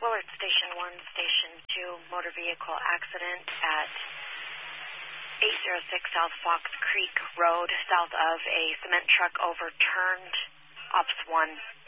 Alert Station 1, Station 2, motor vehicle accident at 806 South Fox Creek Road, south of a cement truck overturned. Ops 1.